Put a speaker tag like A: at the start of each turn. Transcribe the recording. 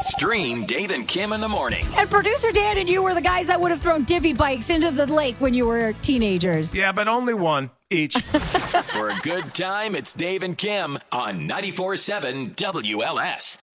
A: Stream Dave and Kim in the morning.
B: And producer Dan and you were the guys that would have thrown divvy bikes into the lake when you were teenagers.
C: Yeah, but only one each.
A: For a good time, it's Dave and Kim on 94.7 WLS.